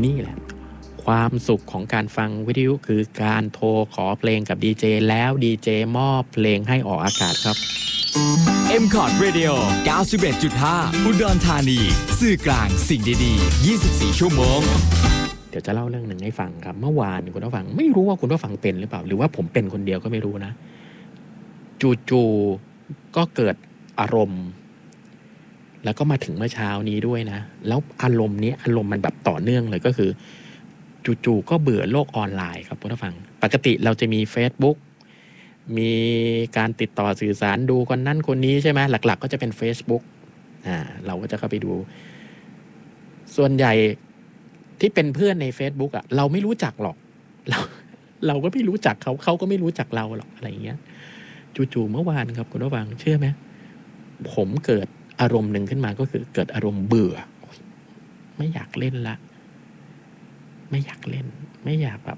นี่แหละความสุขของการฟังวิทยุคือการโทรขอเพลงกับดีเจแล้วดีเจมอบเพลงให้ออกอากาศครับ M-Cod Radio 91.5 อุดรธานีสื่อกลางสิ่งดีๆ24ชั่วโมงเดี๋ยวจะเล่าเรื่องหนึ่งให้ฟังครับเมื่อวานคุณผู้ฟังไม่รู้ว่าคุณผู้ฟังเป็นหรือเปล่าหรือว่าผมเป็นคนเดียวก็ไม่รู้นะจู่ๆก็เกิดอารมณ์แล้วก็มาถึงเมื่อเช้านี้ด้วยนะแล้วอารมณ์มันแบบต่อเนื่องเลยก็คือจู่ๆก็เบื่อโลกออนไลน์ครับคุณผู้ฟังปกติเราจะมี Facebook มีการติดต่อสื่อสารดูคนนั้นคนนี้ใช่ไหมหลักๆก็จะเป็น Facebook เราก็จะเข้าไปดูส่วนใหญ่ที่เป็นเพื่อนใน Facebook อ่ะเราไม่รู้จักหรอกเราก็ไม่รู้จักเขาก็ไม่รู้จักเราหรอกอะไรอย่างเงี้ยจู่ๆเมื่อวานครับคุณผู้ฟังเชื่อไหมผมเกิดอารมณ์หนึ่งขึ้นมาก็คือเกิดอารมณ์เบื่อไม่อยากเล่นละไม่อยากเล่นไม่อยากแบบ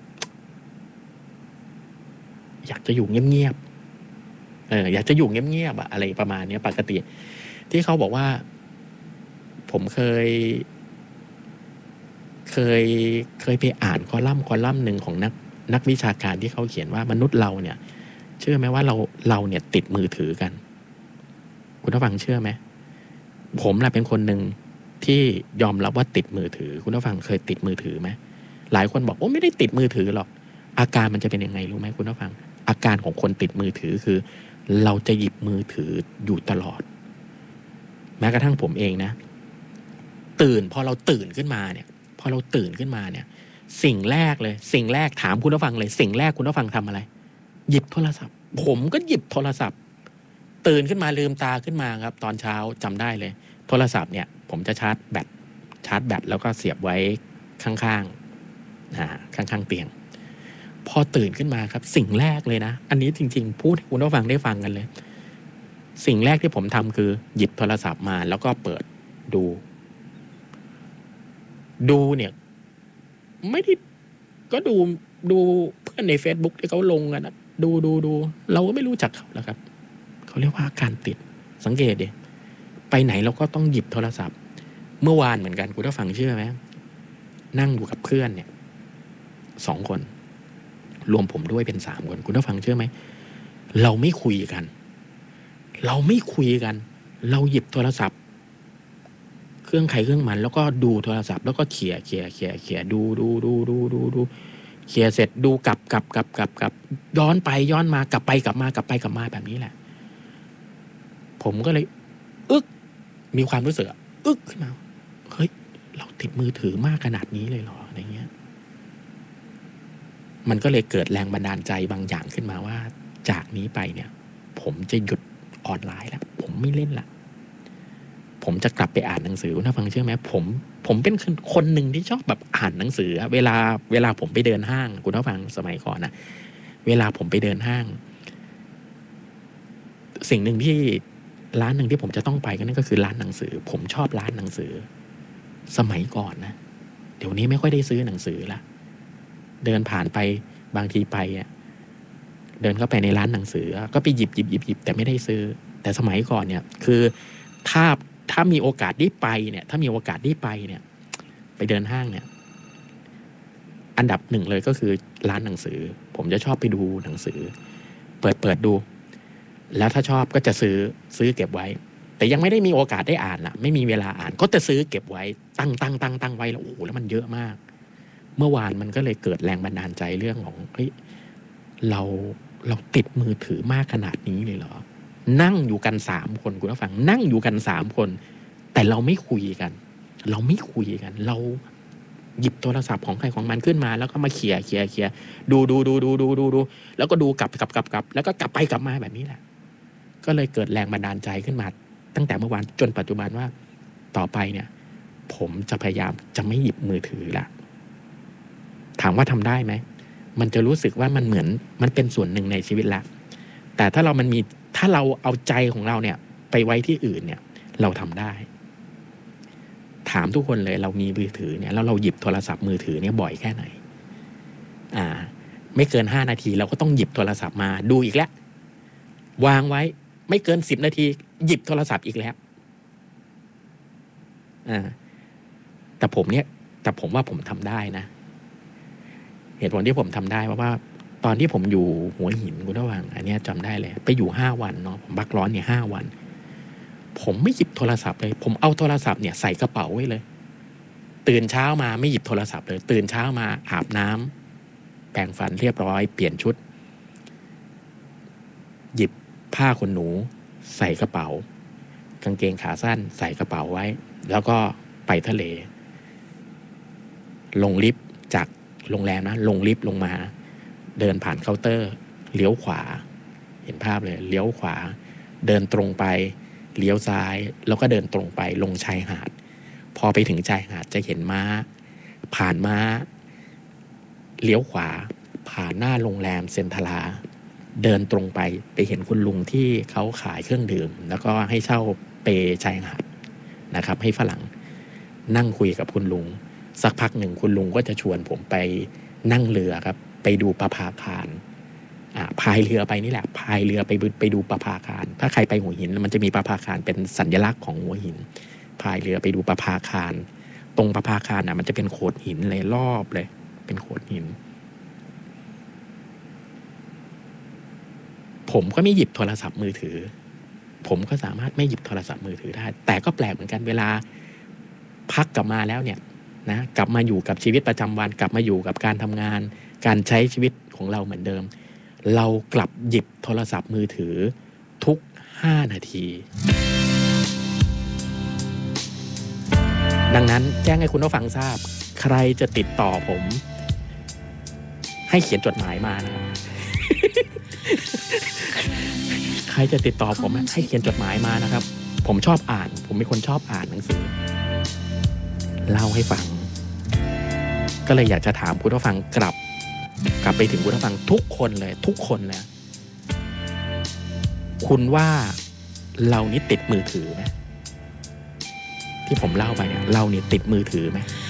อยากจะอยู่เงียบๆอยากจะอยู่เงียบๆอะไรประมาณนี้ปกติที่เขาบอกว่าผมเคยไปอ่านคอลัมน์หนึ่งของนักวิชาการที่เขาเขียนว่ามนุษย์เราเนี่ยเชื่อไหมว่าเราเนี่ยติดมือถือกันคุณผู้ฟังเชื่อไหมผมแหละเป็นคนหนึ่งที่ยอมรับว่าติดมือถือคุณผู้ฟังเคยติดมือถือไหมหลายคนบอกโอ้ไม่ได้ติดมือถือหรอกอาการมันจะเป็นยังไงรู้ไหมคุณผู้ฟังอาการของคนติดมือถือคือเราจะหยิบมือถืออยู่ตลอดแม้กระทั่งผมเองนะพอเราตื่นขึ้นมาเนี่ยสิ่งแรกถามคุณผู้ฟังเลยสิ่งแรกคุณผู้ฟังทำอะไรหยิบโทรศัพท์ผมก็หยิบโทรศัพท์ตื่นขึ้นมาลืมตาขึ้นมาครับตอนเช้าจำได้เลยโทรศัพท์เนี่ยผมจะชาร์จแบตแล้วก็เสียบไว้ข้างเตียงพอตื่นขึ้นมาครับสิ่งแรกเลยนะอันนี้จริงๆพูดให้คุณผู้ฟังได้ฟังกันเลยสิ่งแรกที่ผมทำคือหยิบโทรศัพท์มาแล้วก็เปิดดูเนี่ยไม่ได้ก็ดูเพื่อนใน Facebook ที่เขาลงกันนะดูเราก็ไม่รู้จักเขาแล้วครับเขาเรียกว่าการติดสังเกตดิไปไหนเราก็ต้องหยิบโทรศัพท์เมื่อวานเหมือนกันคุณผู้ฟังเชื่อไหมนั่งอยู่กับเพื่อนเนี่ย2 คนรวมผมด้วยเป็น3 คนคุณผู้ฟังเชื่อไหมเราไม่คุยกันเราหยิบโทรศัพท์เครื่องใครเครื่องมันแล้วก็ดูโทรศัพท์แล้วก็เขี่ยดูเขี่ยเสร็จดูกลับย้อนไปย้อนมากลับไปกลับมาแบบนี้แหละผมก็เลยมีความรู้สึกขึ้นมาเฮ้ยเราติดมือถือมากขนาดนี้เลยเหรออะไรเงี้ยมันก็เลยเกิดแรงบันดาลใจบางอย่างขึ้นมาว่าจากนี้ไปเนี่ยผมจะหยุดออนไลน์แล้วผมไม่เล่นละผมจะกลับไปอ่านหนังสือนะฟังเชื่อไหมผมเป็นคนหนึ่งที่ชอบแบบอ่านหนังสือเวลาผมไปเดินห้างคุณผู้ฟังสมัยก่อนนะเวลาผมไปเดินห้างสิ่งหนึ่งที่ร้านหนึ่งที่ผมจะต้องไปก็นั่นก็คือร้านหนังสือผมชอบร้านหนังสือสมัยก่อนนะเดี๋ยวนี้ไม่ค่อยได้ซื้อหนังสือละเดินผ่านไปบางทีไปเดินเข้าไปในร้านหนังสือก็ไปหยิบแต่ไม่ได้ซื้อแต่สมัยก่อนเนี่ยคือถ้ามีโอกาสได้ไปเนี่ยไปเดินห้างเนี่ยอันดับหนึ่งเลยก็คือร้านหนังสือผมจะชอบไปดูหนังสือเปิดดูแล้วถ้าชอบก็จะซื้อเก็บไว้แต่ยังไม่ได้มีโอกาสได้อ่านล่ะไม่มีเวลาอ่านก็จะซื้อเก็บไว้ตั้งไว้แล้วโอ้โหแล้วมันเยอะมากเมื่อวานมันก็เลยเกิดแรงบันดาลใจเรื่องของเฮ้ยเราติดมือถือมากขนาดนี้เลยเหรอนั่งอยู่กัน3 คนคุณผู้ฟังนั่งอยู่กัน3 คนแต่เราไม่คุยกันเราหยิบโทรศัพท์ของใครของมันขึ้นมาแล้วก็มาเขี่ยดูแล้วก็ดูกลับแล้วก็กลับไปกลับมาแบบนี้แหละก็เลยเกิดแรงบันดาลใจขึ้นมาตั้งแต่เมื่อวานจนปัจจุบันว่าต่อไปเนี่ยผมจะพยายามจะไม่หยิบมือถือละถามว่าทำได้ไหมมันจะรู้สึกว่ามันเหมือนมันเป็นส่วนหนึ่งในชีวิตละแต่ถ้าเราเอาใจของเราเนี่ยไปไว้ที่อื่นเนี่ยเราทำได้ถามทุกคนเลยเรามีมือถือเนี่ยแล้วเราหยิบโทรศัพท์มือถือเนี่ยบ่อยแค่ไหนไม่เกิน5 นาทีเราก็ต้องหยิบโทรศัพท์มาดูอีกแล้ววางไว้ไม่เกิน10 นาทีหยิบโทรศัพท์อีกแล้วแต่ผมเนี่ยแต่ผมว่าผมทำได้นะเหตุผลที่ผมทำได้เพราะว่าตอนที่ผมอยู่หัวหินคุณระหว่างอันนี้จำได้เลยไปอยู่5 วันเนาะผมพักร้อนเนี่ย5 วันผมไม่หยิบโทรศัพท์เลยผมเอาโทรศัพท์เนี่ยใส่กระเป๋าไว้เลยตื่นเช้ามาไม่หยิบโทรศัพท์เลยตื่นเช้ามาอาบน้ำแปรงฟันเรียบร้อยเปลี่ยนชุดหยิบผ้าขนหนูใส่กระเป๋ากางเกงขาสั้นใส่กระเป๋าไว้แล้วก็ไปทะเลลงลิฟต์จากโรงแรมนะลงลิฟต์ลงมาเดินผ่านเคาน์เตอร์เลี้ยวขวาเห็นภาพเลยเลี้ยวขวาเดินตรงไปเลี้ยวซ้ายแล้วก็เดินตรงไปลงชายหาดพอไปถึงชายหาดจะเห็นม้าผ่านม้าเลี้ยวขวาผ่านหน้าโรงแรมเซ็นทราเดินตรงไปเห็นคุณลุงที่เขาขายเครื่องดื่มแล้วก็ให้เช่าเปชายหาดนะครับให้ฝรั่งนั่งคุยกับคุณลุงสักพักหนึ่งคุณลุงก็จะชวนผมไปนั่งเรือครับไปดูประภาคารพายเรือไปนี่แหละพายเรือไปดูประภาคารถ้าใครไปหัวหินมันจะมีประภาคารเป็นสัญลักษณ์ของหัวหินพายเรือไปดูประภาคารตรงประภาคารมันจะเป็นโขดหินเลยรอบเลยเป็นโขดหินผมก็ไม่หยิบโทรศัพท์มือถือผมก็สามารถไม่หยิบโทรศัพท์มือถือได้แต่ก็แปลกเหมือนกันเวลาพักกลับมาแล้วเนี่ยนะกลับมาอยู่กับชีวิตประจำวันกลับมาอยู่กับการทำงานการใช้ชีวิตของเราเหมือนเดิมเรากลับหยิบโทรศัพท์มือถือทุก5 นาทีดังนั้นแจ้งให้คุณผู้ฟังทราบใครจะติดต่อผมให้เขียนจดหมายมานะครับ ใครจะติดต่อผมให้เขียนจดหมายมานะครับผมชอบอ่านผมเป็นคนชอบอ่านหนังสือเล่าให้ฟังก็เลยอยากจะถามคุณผู้ฟังกลับไปถึงคุณผู้ฟังทุกคนเลยคุณว่าเรานี่ติดมือถือไหมที่ผมเล่าไปเนี่ยเรานี่ติดมือถือไหม